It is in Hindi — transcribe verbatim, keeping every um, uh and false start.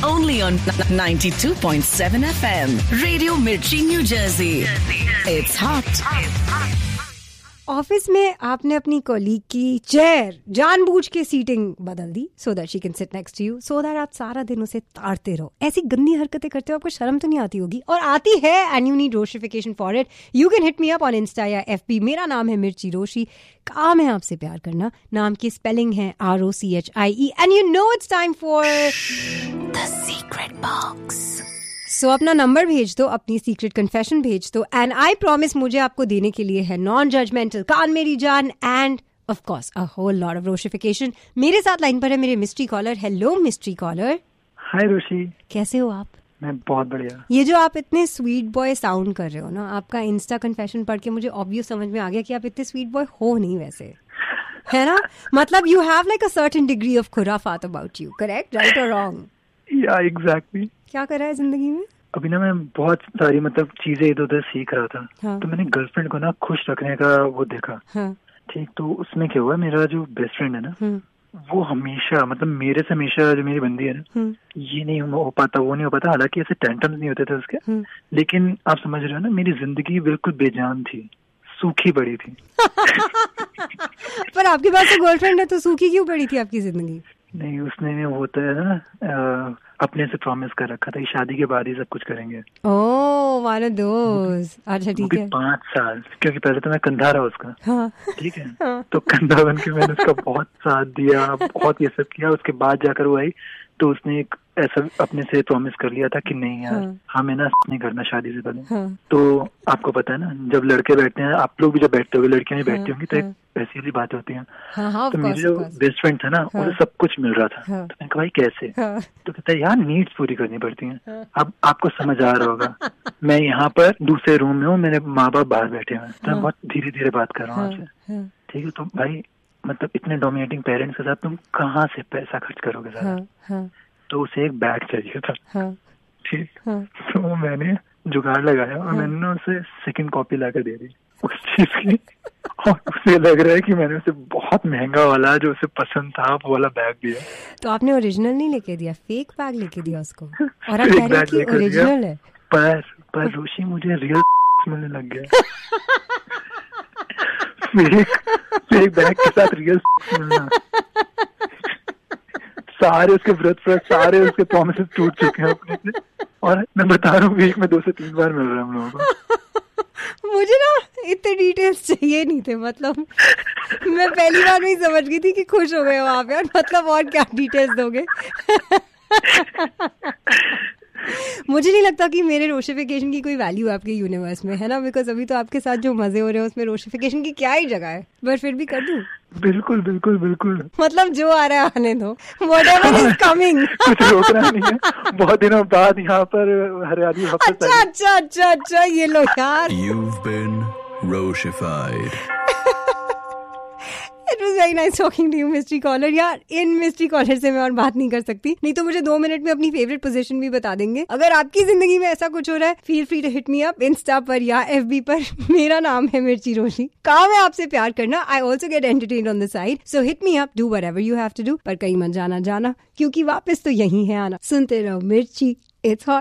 only on ninety-two point seven F M. Radio Mirchi, New Jersey. It's hot. Office में आपने अपनी कॉलीग की चेयर जानबूझ के सीटिंग बदल दी so that she can sit next to you, so that आप सारा दिन उसे ताड़ते रहो. ऐसी गंदी हरकतें करते हो, आपको शर्म तो नहीं आती होगी? और आती है and you need रोशिफिकेशन for it. You can hit me up on Insta या एफबी. मेरा नाम है मिर्ची रोशी. काम है आपसे प्यार करना. नाम की स्पेलिंग है R O C H I E. And you know it's time for the secret box. So so, अपना नंबर भेज दो, अपनी सीक्रेट कन्फेशन भेज दो, एंड आई प्रॉमिस मुझे आपको देने के लिए है नॉन जजमेंटल, कान मेरी जान, end of course a whole lot of रोशिफिकेशन. मेरे साथ लाइन पर है मेरे mystery collar. Hello mystery collar. हाय रोशी, कैसे हो आप? मैं बहुत बढ़िया. ये जो आप इतने स्वीट बॉय साउंड कर रहे हो ना, आपका इंस्टा कन्फेशन पढ़ के मुझे ऑब्वियस समझ में आ गया कि आप इतने स्वीट बॉय हो नहीं वैसे, है ना? मतलब you have like a certain degree of खुराफात about you, correct, right और रॉन्ग? या एग्जैक्टली. क्या कर रहा है जिंदगी में? अभी ना मैं बहुत सारी मतलब चीजें इधर उधर सीख रहा था. हाँ. तो मैंने गर्लफ्रेंड को ना खुश रखने का वो देखा. हाँ. ठीक, तो उसमें क्या हुआ, मेरा जो बेस्ट फ्रेंड है ना, हाँ. वो हमेशा मतलब मेरे से हमेशा जो मेरी बंदी है ना, हाँ. ये नहीं हो पाता वो नहीं हो पाता. हालांकि ऐसे टेंटम्स नहीं होते थे उसके, हाँ. लेकिन आप समझ रहे हो ना, मेरी जिंदगी बिल्कुल बेजान थी, सूखी पड़ी थी. पर आपके पास तो गर्लफ्रेंड है, तो सूखी क्यों पड़ी थी आपकी जिंदगी? नहीं, उसने वो होता है ना, आ, अपने से प्रॉमिस कर रखा था कि शादी के बाद ही सब कुछ करेंगे. ओह वाला दोस्त. अच्छा ठीक है. पाँच साल, क्योंकि पहले तो मैं कंधा रहा उसका. हाँ. ठीक है. हाँ. तो कंधा बन के मैंने उसका बहुत साथ दिया, बहुत ये सब किया. उसके बाद जाकर वो आई तो उसने एक ऐसा अपने से प्रॉमिस कर लिया था कि नहीं यार, हाँ. हमें ना नहीं करना शादी से पहले. हाँ. तो आपको पता है ना, जब लड़के बैठते हैं, आप लोग भी जब बैठते होंगे, लड़कियां भी हाँ. बैठती होंगी, तो हाँ. एक ऐसी वाली बातें होती हैं. हाँ, हाँ, तो मेरे जो बेस्ट फ्रेंड था ना, हाँ. उसे सब कुछ मिल रहा था. हाँ. तो मैंने कहा भाई कैसे? हाँ. तो कहता है यार नीड्स पूरी करनी पड़ती हैं. हाँ. अब आपको समझ आ रहा होगा, मैं यहाँ पर दूसरे रूम में हूँ, मेरे माँ बाप बाहर बैठे हुए हैं, तो मैं बहुत धीरे धीरे बात कर रहा हूँ आपसे. ठीक है. तो भाई मतलब इतने डोमिनेटिंग पेरेंट्स के साथ तुम कहाँ से पैसा खर्च करोगे सारा? तो उसे एक बैग चाहिए था. हाँ. ठीक. हाँ. तो मैंने जुगाड़ लगाया और हाँ. मैंने ना उसे सेकंड कॉपी लाकर दे दी उस चीज की. और उसे लग रहा है कि मैंने उसे बहुत महंगा वाला जो उसे पसंद था वो वाला बैग दिया. तो आपने ओरिजिनल नहीं लेके दिया, फेक बैग लेके दिया उसको, और आप कह रहे हैं कि ओरिजिनल है. पर पर रोशी मुझे रियल मिलने लग गया. फेक फेक बैग के साथ रियल मिलना. सारे उसके व्रत पर सारे उसके प्रॉमिसेस टूट चुके हैं अपने से. और मैं बता रहा हूँ वीक में दो से तीन बार मिल रहा है हम लोगों को. मुझे ना इतने डिटेल्स चाहिए नहीं थे. मतलब मैं पहली बार में ही समझ गई थी कि खुश हो गए हो आप यार. मतलब और क्या डिटेल्स दोगे? मुझे नहीं लगता कि मेरे रोशिफिकेशन की कोई वैल्यू है आपके यूनिवर्स में, है ना? बिकॉज अभी तो आपके साथ जो मजे हो रहे हैं उसमें रोशिफिकेशन की क्या ही जगह है. बट फिर भी कर दूं? बिल्कुल बिल्कुल बिल्कुल. मतलब जो आ रहा है आने दो. Whatever is coming. कुछ रोकना नहीं है. बहुत दिनों बाद यहाँ पर हरियाली. अच्छा अच्छा अच्छा अच्छा ये लो यार. You've been Roshified. It was very nice talking to you, mystery caller. यार इन mystery caller से मैं और बात नहीं कर सकती, नहीं तो मुझे दो मिनट में अपनी फेवरेट पोजीशन भी बता देंगे. अगर आपकी जिंदगी में ऐसा कुछ हो रहा है, feel free to hit me up Insta पर या एफबी पर. मेरा नाम है मिर्ची रोशी. काम है आपसे प्यार करना. I also get entertained on the side. So hit me up, do whatever you have to do, पर कहीं मत जाना जाना, क्योंकि वापस तो यही है आना. सुनते रहो मिर्ची. It's hot.